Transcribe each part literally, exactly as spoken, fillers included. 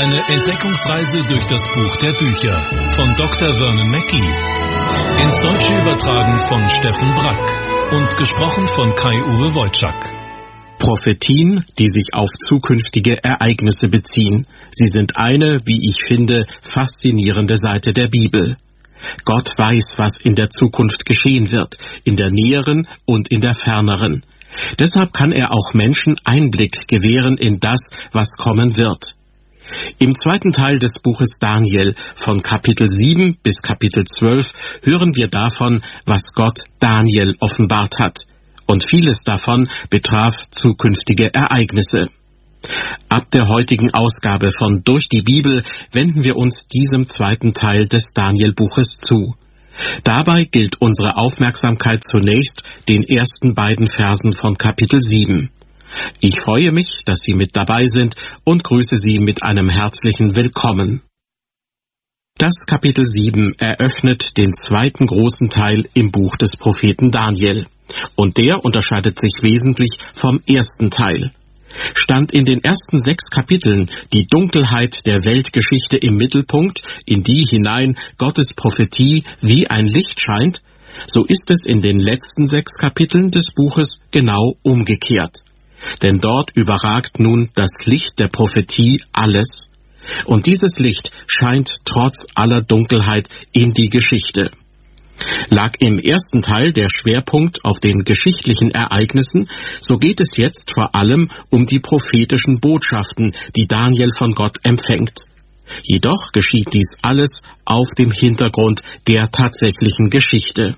Eine Entdeckungsreise durch das Buch der Bücher von Doktor Vernon Mackey. Ins Deutsche übertragen von Steffen Brack und gesprochen von Kai-Uwe Wojczak. Prophetien, die sich auf zukünftige Ereignisse beziehen. Sie sind eine, wie ich finde, faszinierende Seite der Bibel. Gott weiß, was in der Zukunft geschehen wird, in der näheren und in der ferneren. Deshalb kann er auch Menschen Einblick gewähren in das, was kommen wird. Im zweiten Teil des Buches Daniel, von Kapitel sieben bis Kapitel zwölf, hören wir davon, was Gott Daniel offenbart hat. Und vieles davon betraf zukünftige Ereignisse. Ab der heutigen Ausgabe von Durch die Bibel wenden wir uns diesem zweiten Teil des Daniel-Buches zu. Dabei gilt unsere Aufmerksamkeit zunächst den ersten beiden Versen von Kapitel sieben. Ich freue mich, dass Sie mit dabei sind und grüße Sie mit einem herzlichen Willkommen. Das Kapitel sieben eröffnet den zweiten großen Teil im Buch des Propheten Daniel. Und der unterscheidet sich wesentlich vom ersten Teil. Stand in den ersten sechs Kapiteln die Dunkelheit der Weltgeschichte im Mittelpunkt, in die hinein Gottes Prophetie wie ein Licht scheint, so ist es in den letzten sechs Kapiteln des Buches genau umgekehrt. Denn dort überragt nun das Licht der Prophetie alles. Und dieses Licht scheint trotz aller Dunkelheit in die Geschichte. Lag im ersten Teil der Schwerpunkt auf den geschichtlichen Ereignissen, so geht es jetzt vor allem um die prophetischen Botschaften, die Daniel von Gott empfängt. Jedoch geschieht dies alles auf dem Hintergrund der tatsächlichen Geschichte.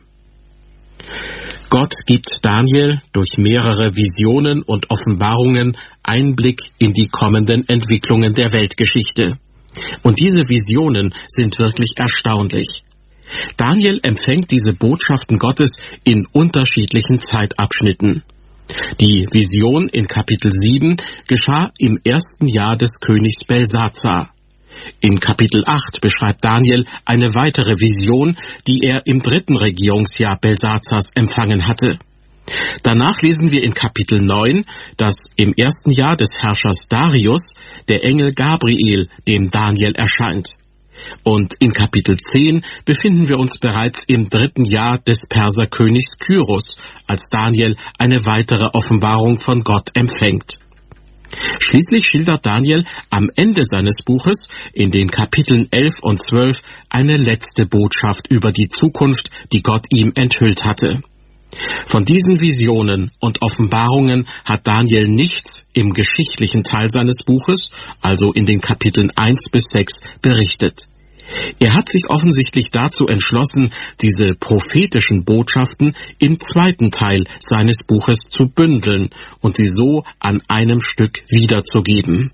Gott gibt Daniel durch mehrere Visionen und Offenbarungen Einblick in die kommenden Entwicklungen der Weltgeschichte. Und diese Visionen sind wirklich erstaunlich. Daniel empfängt diese Botschaften Gottes in unterschiedlichen Zeitabschnitten. Die Vision in Kapitel sieben geschah im ersten Jahr des Königs Belsazar. In Kapitel acht beschreibt Daniel eine weitere Vision, die er im dritten Regierungsjahr Belsazars empfangen hatte. Danach lesen wir in Kapitel neun, dass im ersten Jahr des Herrschers Darius der Engel Gabriel dem Daniel erscheint. Und in Kapitel zehn befinden wir uns bereits im dritten Jahr des Perserkönigs Kyros, als Daniel eine weitere Offenbarung von Gott empfängt. Schließlich schildert Daniel am Ende seines Buches in den Kapiteln elf und zwölf eine letzte Botschaft über die Zukunft, die Gott ihm enthüllt hatte. Von diesen Visionen und Offenbarungen hat Daniel nichts im geschichtlichen Teil seines Buches, also in den Kapiteln eins bis sechs, berichtet. Er hat sich offensichtlich dazu entschlossen, diese prophetischen Botschaften im zweiten Teil seines Buches zu bündeln und sie so an einem Stück wiederzugeben.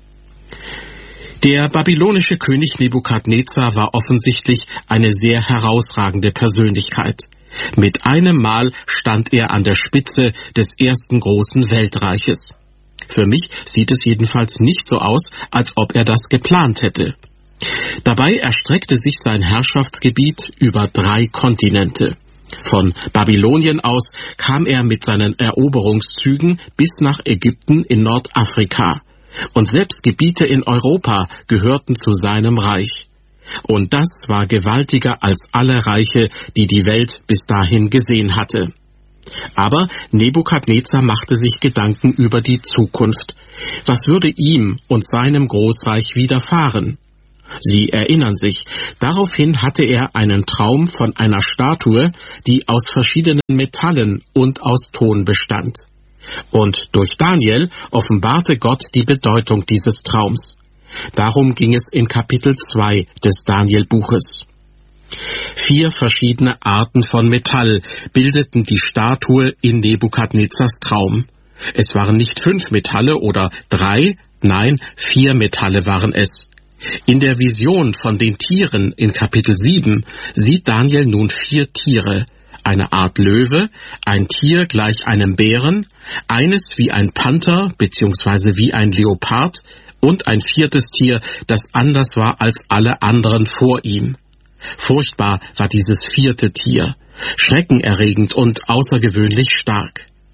Der babylonische König Nebukadnezar war offensichtlich eine sehr herausragende Persönlichkeit. Mit einem Mal stand er an der Spitze des ersten großen Weltreiches. Für mich sieht es jedenfalls nicht so aus, als ob er das geplant hätte. Dabei erstreckte sich sein Herrschaftsgebiet über drei Kontinente. Von Babylonien aus kam er mit seinen Eroberungszügen bis nach Ägypten in Nordafrika. Und selbst Gebiete in Europa gehörten zu seinem Reich. Und das war gewaltiger als alle Reiche, die die Welt bis dahin gesehen hatte. Aber Nebukadnezar machte sich Gedanken über die Zukunft. Was würde ihm und seinem Großreich widerfahren? Sie erinnern sich, daraufhin hatte er einen Traum von einer Statue, die aus verschiedenen Metallen und aus Ton bestand. Und durch Daniel offenbarte Gott die Bedeutung dieses Traums. Darum ging es in Kapitel zwei des Daniel-Buches. Vier verschiedene Arten von Metall bildeten die Statue in Nebukadnezars Traum. Es waren nicht fünf Metalle oder drei, nein, vier Metalle waren es. In der Vision von den Tieren in Kapitel sieben sieht Daniel nun vier Tiere, eine Art Löwe, ein Tier gleich einem Bären, eines wie ein Panther bzw. wie ein Leopard und ein viertes Tier, das anders war als alle anderen vor ihm. Furchtbar war dieses vierte Tier, schreckenerregend und außergewöhnlich stark.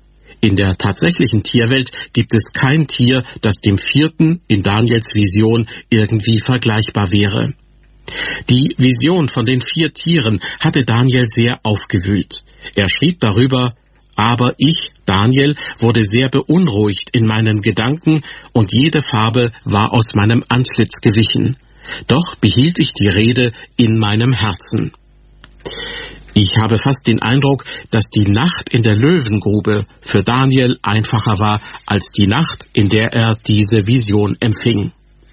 In der tatsächlichen Tierwelt gibt es kein Tier, das dem vierten in Daniels Vision irgendwie vergleichbar wäre. Die Vision von den vier Tieren hatte Daniel sehr aufgewühlt. Er schrieb darüber: Aber ich, Daniel, wurde sehr beunruhigt in meinen Gedanken, und jede Farbe war aus meinem Antlitz gewichen. Doch behielt ich die Rede in meinem Herzen. Ich habe fast den Eindruck, dass die Nacht in der Löwengrube für Daniel einfacher war als die Nacht, in der er diese Vision empfing.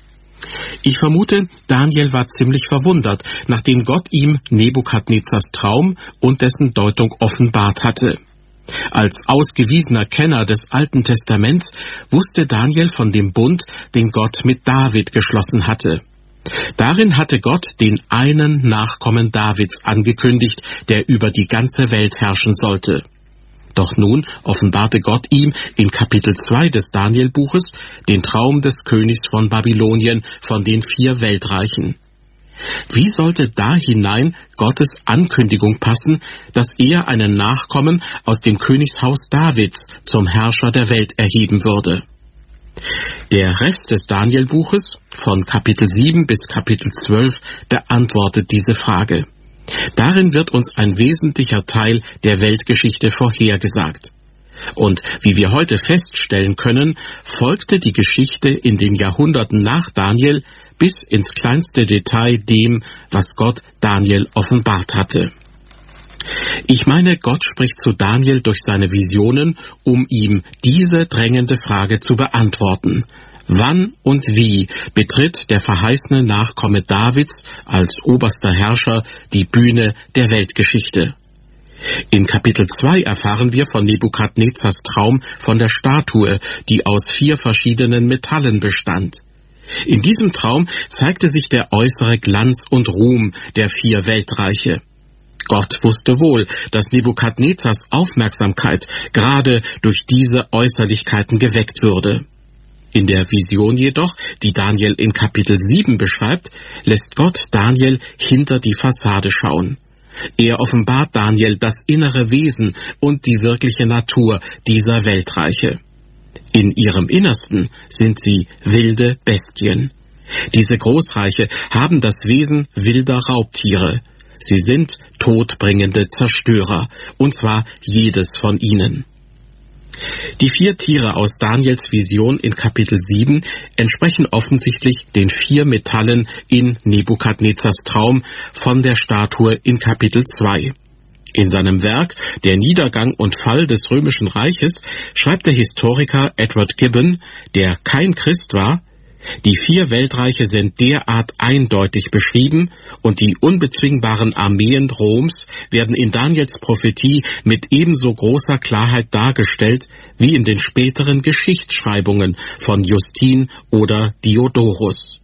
Ich vermute, Daniel war ziemlich verwundert, nachdem Gott ihm Nebukadnezars Traum und dessen Deutung offenbart hatte. Als ausgewiesener Kenner des Alten Testaments wusste Daniel von dem Bund, den Gott mit David geschlossen hatte. Darin hatte Gott den einen Nachkommen Davids angekündigt, der über die ganze Welt herrschen sollte. Doch nun offenbarte Gott ihm in Kapitel zwei des Danielbuches den Traum des Königs von Babylonien von den vier Weltreichen. Wie sollte da hinein Gottes Ankündigung passen, dass er einen Nachkommen aus dem Königshaus Davids zum Herrscher der Welt erheben würde? Der Rest des Danielbuches, von Kapitel sieben bis Kapitel zwölf, beantwortet diese Frage. Darin wird uns ein wesentlicher Teil der Weltgeschichte vorhergesagt. Und wie wir heute feststellen können, folgte die Geschichte in den Jahrhunderten nach Daniel bis ins kleinste Detail dem, was Gott Daniel offenbart hatte. Ich meine, Gott spricht zu Daniel durch seine Visionen, um ihm diese drängende Frage zu beantworten. Wann und wie betritt der verheißene Nachkomme Davids als oberster Herrscher die Bühne der Weltgeschichte? In Kapitel zwei erfahren wir von Nebukadnezars Traum von der Statue, die aus vier verschiedenen Metallen bestand. In diesem Traum zeigte sich der äußere Glanz und Ruhm der vier Weltreiche. Gott wusste wohl, dass Nebukadnezars Aufmerksamkeit gerade durch diese Äußerlichkeiten geweckt würde. In der Vision jedoch, die Daniel in Kapitel sieben beschreibt, lässt Gott Daniel hinter die Fassade schauen. Er offenbart Daniel das innere Wesen und die wirkliche Natur dieser Weltreiche. In ihrem Innersten sind sie wilde Bestien. Diese Großreiche haben das Wesen wilder Raubtiere. Sie sind todbringende Zerstörer, und zwar jedes von ihnen. Die vier Tiere aus Daniels Vision in Kapitel sieben entsprechen offensichtlich den vier Metallen in Nebukadnezars Traum von der Statue in Kapitel zwei. In seinem Werk Der Niedergang und Fall des Römischen Reiches schreibt der Historiker Edward Gibbon, der kein Christ war: Die vier Weltreiche sind derart eindeutig beschrieben und die unbezwingbaren Armeen Roms werden in Daniels Prophetie mit ebenso großer Klarheit dargestellt wie in den späteren Geschichtsschreibungen von Justin oder Diodorus.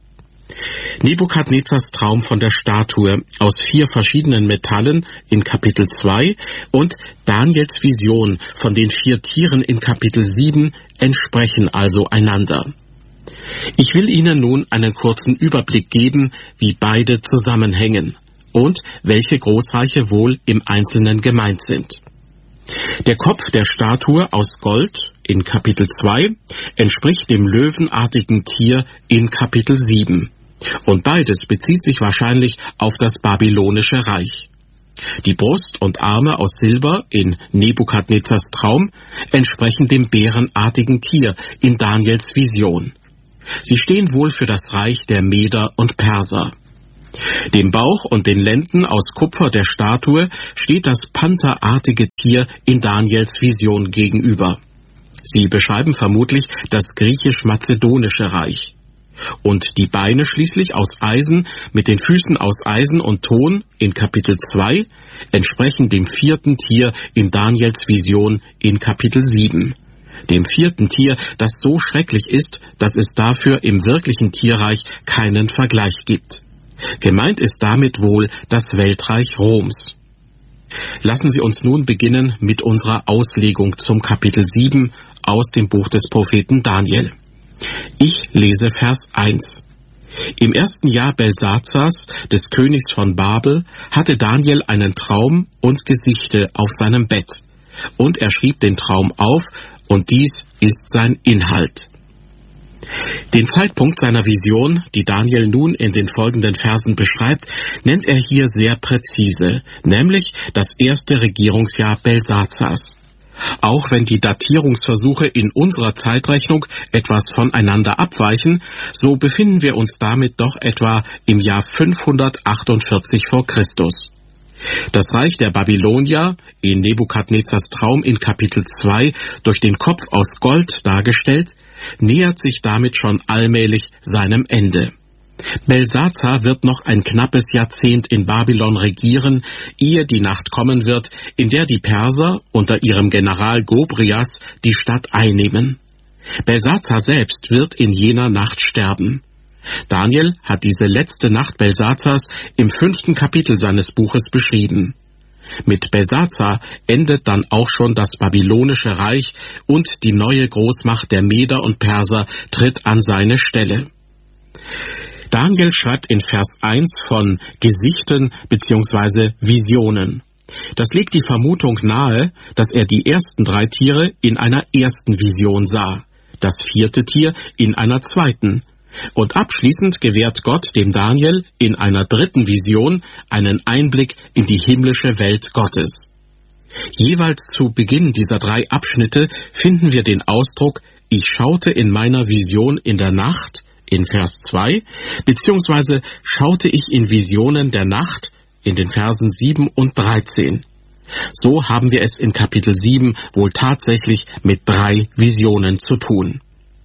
Nebukadnezars Traum von der Statue aus vier verschiedenen Metallen in Kapitel zwei und Daniels Vision von den vier Tieren in Kapitel sieben entsprechen also einander. Ich will Ihnen nun einen kurzen Überblick geben, wie beide zusammenhängen und welche Großreiche wohl im Einzelnen gemeint sind. Der Kopf der Statue aus Gold in Kapitel zwei entspricht dem löwenartigen Tier in Kapitel sieben. Und beides bezieht sich wahrscheinlich auf das babylonische Reich. Die Brust und Arme aus Silber in Nebukadnezars Traum entsprechen dem bärenartigen Tier in Daniels Vision. Sie stehen wohl für das Reich der Meder und Perser. Dem Bauch und den Lenden aus Kupfer der Statue steht das pantherartige Tier in Daniels Vision gegenüber. Sie beschreiben vermutlich das griechisch-mazedonische Reich. Und die Beine schließlich aus Eisen mit den Füßen aus Eisen und Ton in Kapitel zwei entsprechen dem vierten Tier in Daniels Vision in Kapitel sieben. Dem vierten Tier, das so schrecklich ist, dass es dafür im wirklichen Tierreich keinen Vergleich gibt. Gemeint ist damit wohl das Weltreich Roms. Lassen Sie uns nun beginnen mit unserer Auslegung zum Kapitel sieben aus dem Buch des Propheten Daniel. Ich lese Vers eins. Im ersten Jahr Belsazars, des Königs von Babel, hatte Daniel einen Traum und Gesichte auf seinem Bett. und er schrieb den Traum auf, und dies ist sein Inhalt. Den Zeitpunkt seiner Vision, die Daniel nun in den folgenden Versen beschreibt, nennt er hier sehr präzise, nämlich das erste Regierungsjahr Belsazars. Auch wenn die Datierungsversuche in unserer Zeitrechnung etwas voneinander abweichen, so befinden wir uns damit doch etwa im Jahr fünfhundertachtundvierzig vor Christus. Das Reich der Babylonier, in Nebukadnezars Traum in Kapitel zwei durch den Kopf aus Gold dargestellt, nähert sich damit schon allmählich seinem Ende. Belsazar wird noch ein knappes Jahrzehnt in Babylon regieren, ehe die Nacht kommen wird, in der die Perser unter ihrem General Gobrias die Stadt einnehmen. Belsazar selbst wird in jener Nacht sterben. Daniel hat diese letzte Nacht Belsazars im fünften Kapitel seines Buches beschrieben. Mit Belsazar endet dann auch schon das babylonische Reich und die neue Großmacht der Meder und Perser tritt an seine Stelle. Daniel schreibt in Vers eins von Gesichten bzw. Visionen. Das legt die Vermutung nahe, dass er die ersten drei Tiere in einer ersten Vision sah, das vierte Tier in einer zweiten. Und abschließend gewährt Gott dem Daniel in einer dritten Vision einen Einblick in die himmlische Welt Gottes. Jeweils zu Beginn dieser drei Abschnitte finden wir den Ausdruck »Ich schaute in meiner Vision in der Nacht« in Vers zwei, beziehungsweise »schaute ich in Visionen der Nacht« in den Versen sieben und dreizehn. So haben wir es in Kapitel sieben wohl tatsächlich mit drei Visionen zu tun.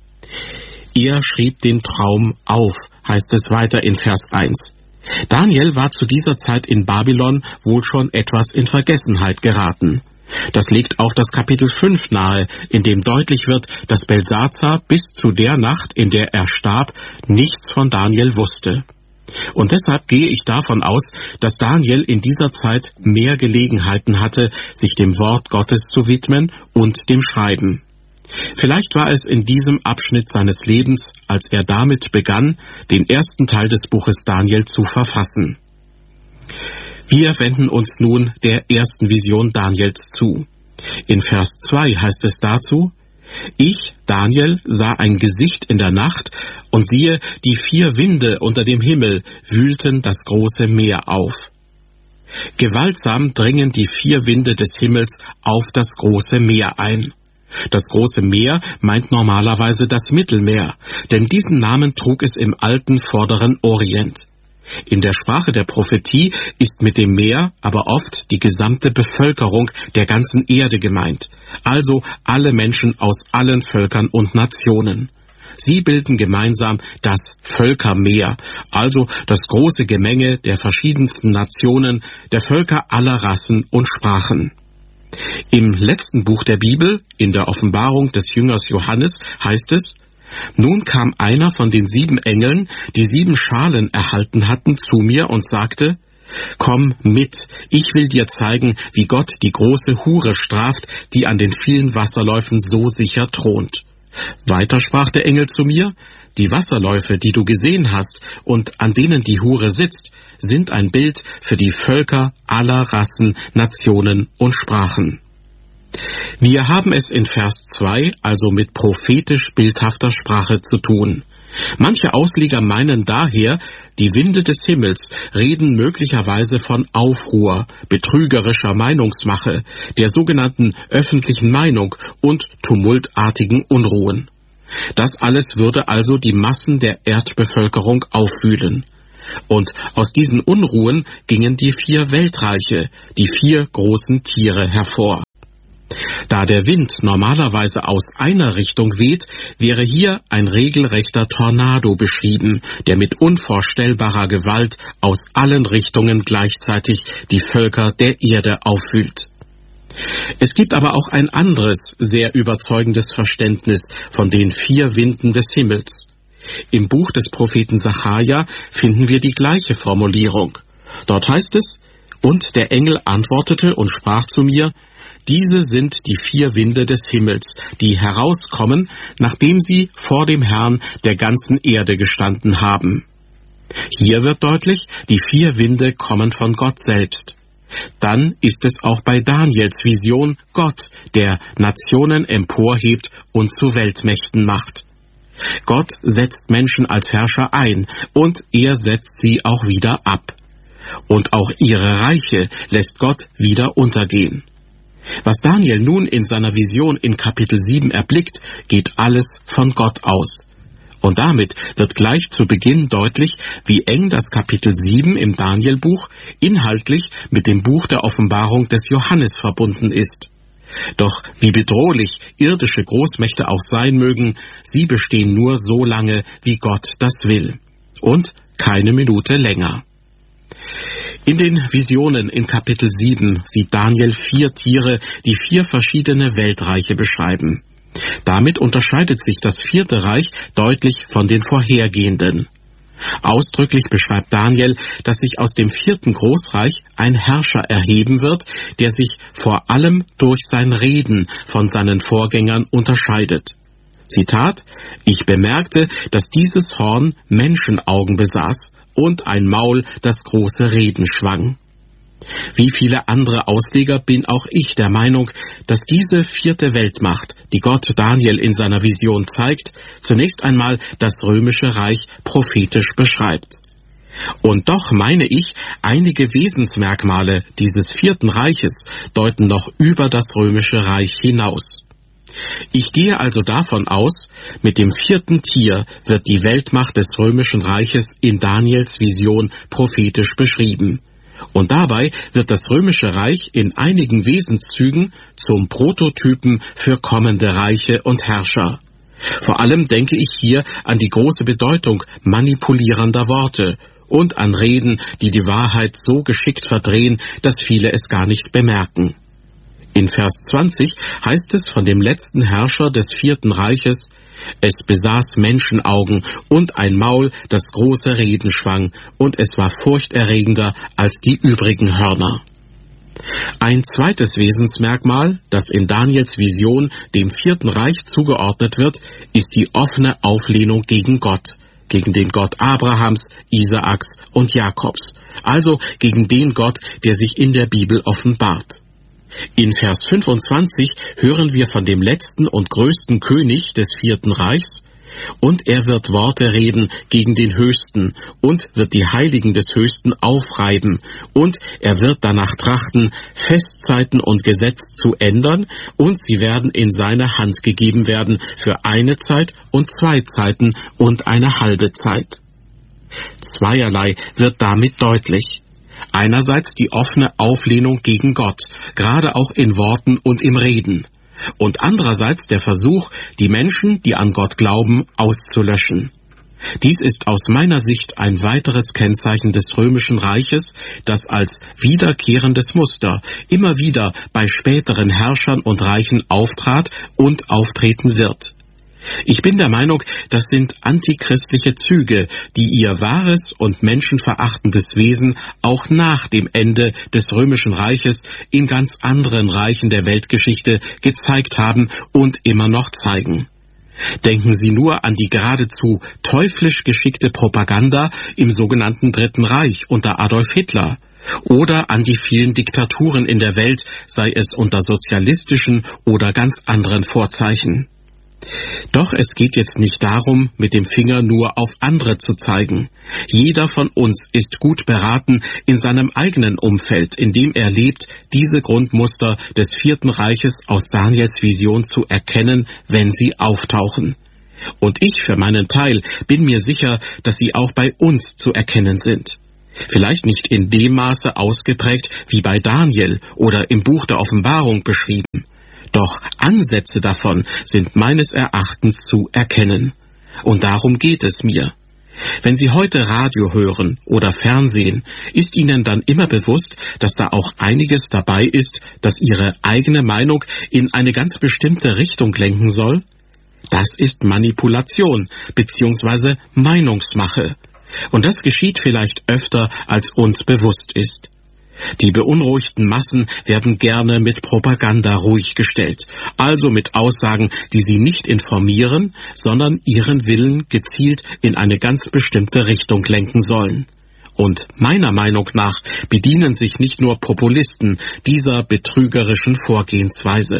Er schrieb den Traum auf, heißt es weiter in Vers eins. Daniel war zu dieser Zeit in Babylon wohl schon etwas in Vergessenheit geraten. Das legt auch das Kapitel fünf nahe, in dem deutlich wird, dass Belsazar bis zu der Nacht, in der er starb, nichts von Daniel wusste. Und deshalb gehe ich davon aus, dass Daniel in dieser Zeit mehr Gelegenheiten hatte, sich dem Wort Gottes zu widmen und dem Schreiben. Vielleicht war es in diesem Abschnitt seines Lebens, als er damit begann, den ersten Teil des Buches Daniel zu verfassen. Wir wenden uns nun der ersten Vision Daniels zu. In Vers zwei heißt es dazu: Ich, Daniel, sah ein Gesicht in der Nacht, und siehe, die vier Winde unter dem Himmel wühlten das große Meer auf. Gewaltsam dringen die vier Winde des Himmels auf das große Meer ein. Das große Meer meint normalerweise das Mittelmeer, denn diesen Namen trug es im alten Vorderen Orient. In der Sprache der Prophetie ist mit dem Meer aber oft die gesamte Bevölkerung der ganzen Erde gemeint, also alle Menschen aus allen Völkern und Nationen. Sie bilden gemeinsam das Völkermeer, also das große Gemenge der verschiedensten Nationen, der Völker aller Rassen und Sprachen. Im letzten Buch der Bibel, in der Offenbarung des Jüngers Johannes, heißt es: Nun kam einer von den sieben Engeln, die sieben Schalen erhalten hatten, zu mir und sagte: Komm mit, ich will dir zeigen, wie Gott die große Hure straft, die an den vielen Wasserläufen so sicher thront. Weiter sprach der Engel zu mir: Die Wasserläufe, die du gesehen hast und an denen die Hure sitzt, sind ein Bild für die Völker aller Rassen, Nationen und Sprachen. Wir haben es in Vers zwei also mit prophetisch-bildhafter Sprache zu tun. Manche Ausleger meinen daher, die Winde des Himmels reden möglicherweise von Aufruhr, betrügerischer Meinungsmache, der sogenannten öffentlichen Meinung und tumultartigen Unruhen. Das alles würde also die Massen der Erdbevölkerung aufwühlen. Und aus diesen Unruhen gingen die vier Weltreiche, die vier großen Tiere hervor. Da der Wind normalerweise aus einer Richtung weht, wäre hier ein regelrechter Tornado beschrieben, der mit unvorstellbarer Gewalt aus allen Richtungen gleichzeitig die Völker der Erde aufwühlt. Es gibt aber auch ein anderes, sehr überzeugendes Verständnis von den vier Winden des Himmels. Im Buch des Propheten Sacharja finden wir die gleiche Formulierung. Dort heißt es: Und der Engel antwortete und sprach zu mir: Diese sind die vier Winde des Himmels, die herauskommen, nachdem sie vor dem Herrn der ganzen Erde gestanden haben. Hier wird deutlich, die vier Winde kommen von Gott selbst. dann ist es auch bei Daniels Vision Gott, der Nationen emporhebt und zu Weltmächten macht. Gott setzt Menschen als Herrscher ein und er setzt sie auch wieder ab. Und auch ihre Reiche lässt Gott wieder untergehen. Was Daniel nun in seiner Vision in Kapitel sieben erblickt, geht alles von Gott aus. Und damit wird gleich zu Beginn deutlich, wie eng das Kapitel sieben im Danielbuch inhaltlich mit dem Buch der Offenbarung des Johannes verbunden ist. Doch wie bedrohlich irdische Großmächte auch sein mögen, sie bestehen nur so lange, wie Gott das will. Und keine Minute länger. In den Visionen in Kapitel sieben sieht Daniel vier Tiere, die vier verschiedene Weltreiche beschreiben. Damit unterscheidet sich das vierte Reich deutlich von den vorhergehenden. Ausdrücklich beschreibt Daniel, dass sich aus dem vierten Großreich ein Herrscher erheben wird, der sich vor allem durch sein Reden von seinen Vorgängern unterscheidet. Zitat: Ich bemerkte, dass dieses Horn Menschenaugen besaß und ein Maul, das große Reden schwang. Wie viele andere Ausleger bin auch ich der Meinung, dass diese vierte Weltmacht, die Gott Daniel in seiner Vision zeigt, zunächst einmal das römische Reich prophetisch beschreibt. Und doch meine ich, einige Wesensmerkmale dieses vierten Reiches deuten noch über das römische Reich hinaus. Ich gehe also davon aus, mit dem vierten Tier wird die Weltmacht des römischen Reiches in Daniels Vision prophetisch beschrieben. Und dabei wird das römische Reich in einigen Wesenszügen zum Prototypen für kommende Reiche und Herrscher. Vor allem denke ich hier an die große Bedeutung manipulierender Worte und an Reden, die die Wahrheit so geschickt verdrehen, dass viele es gar nicht bemerken. In Vers zwanzig heißt es von dem letzten Herrscher des vierten Reiches: Es besaß Menschenaugen und ein Maul, das große Reden schwang, und es war furchterregender als die übrigen Hörner. Ein zweites Wesensmerkmal, das in Daniels Vision dem vierten Reich zugeordnet wird, ist die offene Auflehnung gegen Gott, gegen den Gott Abrahams, Isaaks und Jakobs, also gegen den Gott, der sich in der Bibel offenbart. In Vers fünfundzwanzig hören wir von dem letzten und größten König des vierten Reichs: Und er wird Worte reden gegen den Höchsten und wird die Heiligen des Höchsten aufreiben, und er wird danach trachten, Festzeiten und Gesetz zu ändern, und sie werden in seine Hand gegeben werden für eine Zeit und zwei Zeiten und eine halbe Zeit. Zweierlei wird damit deutlich. Einerseits die offene Auflehnung gegen Gott, gerade auch in Worten und im Reden. Und andererseits der Versuch, die Menschen, die an Gott glauben, auszulöschen. Dies ist aus meiner Sicht ein weiteres Kennzeichen des römischen Reiches, das als wiederkehrendes Muster immer wieder bei späteren Herrschern und Reichen auftrat und auftreten wird. Ich bin der Meinung, das sind antichristliche Züge, die ihr wahres und menschenverachtendes Wesen auch nach dem Ende des römischen Reiches in ganz anderen Reichen der Weltgeschichte gezeigt haben und immer noch zeigen. Denken Sie nur an die geradezu teuflisch geschickte Propaganda im sogenannten Dritten Reich unter Adolf Hitler oder an die vielen Diktaturen in der Welt, sei es unter sozialistischen oder ganz anderen Vorzeichen. Doch es geht jetzt nicht darum, mit dem Finger nur auf andere zu zeigen. Jeder von uns ist gut beraten, in seinem eigenen Umfeld, in dem er lebt, diese Grundmuster des vierten Reiches aus Daniels Vision zu erkennen, wenn sie auftauchen. Und ich für meinen Teil bin mir sicher, dass sie auch bei uns zu erkennen sind. Vielleicht nicht in dem Maße ausgeprägt wie bei Daniel oder im Buch der Offenbarung beschrieben. Doch Ansätze davon sind meines Erachtens zu erkennen. Und darum geht es mir. Wenn Sie heute Radio hören oder Fernsehen, ist Ihnen dann immer bewusst, dass da auch einiges dabei ist, das Ihre eigene Meinung in eine ganz bestimmte Richtung lenken soll? Das ist Manipulation bzw. Meinungsmache. Und das geschieht vielleicht öfter, als uns bewusst ist. Die beunruhigten Massen werden gerne mit Propaganda ruhig gestellt, also mit Aussagen, die sie nicht informieren, sondern ihren Willen gezielt in eine ganz bestimmte Richtung lenken sollen. Und meiner Meinung nach bedienen sich nicht nur Populisten dieser betrügerischen Vorgehensweise.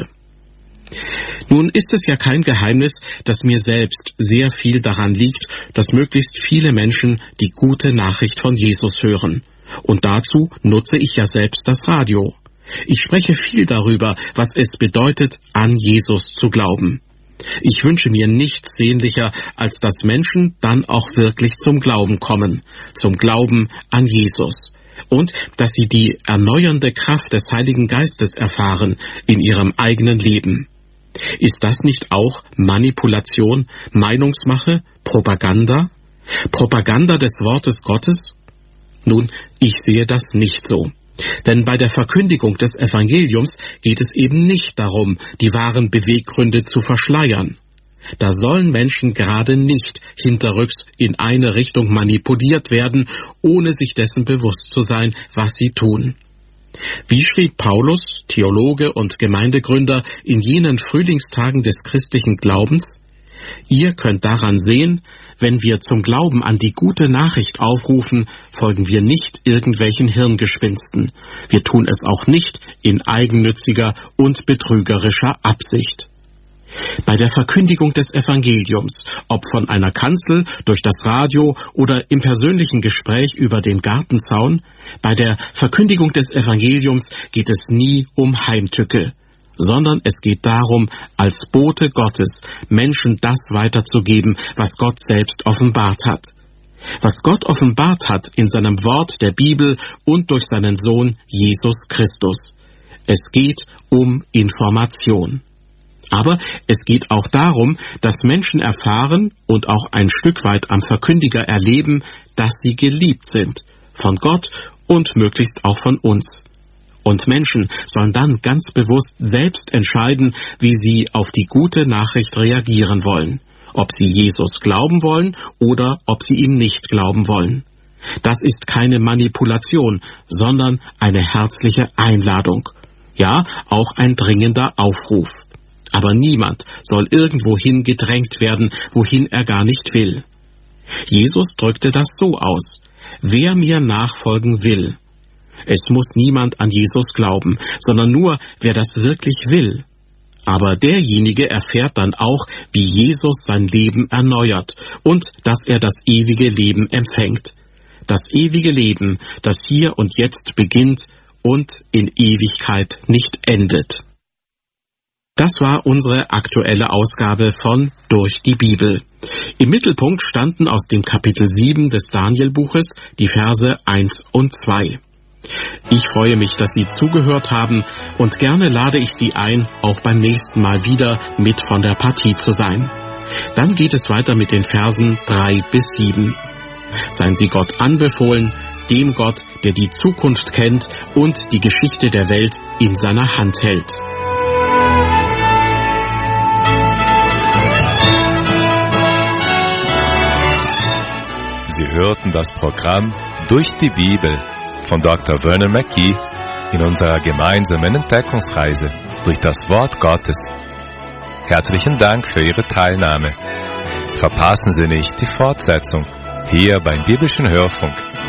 Nun ist es ja kein Geheimnis, dass mir selbst sehr viel daran liegt, dass möglichst viele Menschen die gute Nachricht von Jesus hören. Und dazu nutze ich ja selbst das Radio. Ich spreche viel darüber, was es bedeutet, an Jesus zu glauben. Ich wünsche mir nichts sehnlicher, als dass Menschen dann auch wirklich zum Glauben kommen, zum Glauben an Jesus. Und dass sie die erneuernde Kraft des Heiligen Geistes erfahren in ihrem eigenen Leben. Ist das nicht auch Manipulation, Meinungsmache, Propaganda? Propaganda des Wortes Gottes? Nun, ich sehe das nicht so. Denn bei der Verkündigung des Evangeliums geht es eben nicht darum, die wahren Beweggründe zu verschleiern. Da sollen Menschen gerade nicht hinterrücks in eine Richtung manipuliert werden, ohne sich dessen bewusst zu sein, was sie tun. Wie schrieb Paulus, Theologe und Gemeindegründer, in jenen Frühlingstagen des christlichen Glaubens? Ihr könnt daran sehen, wenn wir zum Glauben an die gute Nachricht aufrufen, folgen wir nicht irgendwelchen Hirngespinsten. Wir tun es auch nicht in eigennütziger und betrügerischer Absicht. Bei der Verkündigung des Evangeliums, ob von einer Kanzel, durch das Radio oder im persönlichen Gespräch über den Gartenzaun, bei der Verkündigung des Evangeliums geht es nie um Heimtücke, sondern es geht darum, als Bote Gottes Menschen das weiterzugeben, was Gott selbst offenbart hat. Was Gott offenbart hat in seinem Wort der Bibel und durch seinen Sohn Jesus Christus. Es geht um Information. Aber es geht auch darum, dass Menschen erfahren und auch ein Stück weit am Verkündiger erleben, dass sie geliebt sind, von Gott und möglichst auch von uns. Und Menschen sollen dann ganz bewusst selbst entscheiden, wie sie auf die gute Nachricht reagieren wollen, ob sie Jesus glauben wollen oder ob sie ihm nicht glauben wollen. Das ist keine Manipulation, sondern eine herzliche Einladung. Ja, auch ein dringender Aufruf. Aber niemand soll irgendwohin gedrängt werden, wohin er gar nicht will. Jesus drückte das so aus: Wer mir nachfolgen will. Es muss niemand an Jesus glauben, sondern nur, wer das wirklich will. Aber derjenige erfährt dann auch, wie Jesus sein Leben erneuert und dass er das ewige Leben empfängt. Das ewige Leben, das hier und jetzt beginnt und in Ewigkeit nicht endet. Das war unsere aktuelle Ausgabe von Durch die Bibel. Im Mittelpunkt standen aus dem Kapitel sieben des Daniel-Buches die Verse eins und zwei. Ich freue mich, dass Sie zugehört haben und gerne lade ich Sie ein, auch beim nächsten Mal wieder mit von der Partie zu sein. Dann geht es weiter mit den Versen drei bis sieben. Seien Sie Gott anbefohlen, dem Gott, der die Zukunft kennt und die Geschichte der Welt in seiner Hand hält. Sie hörten das Programm Durch die Bibel von Doktor Vernon McGee in unserer gemeinsamen Entdeckungsreise durch das Wort Gottes. Herzlichen Dank für Ihre Teilnahme. Verpassen Sie nicht die Fortsetzung hier beim Biblischen Hörfunk.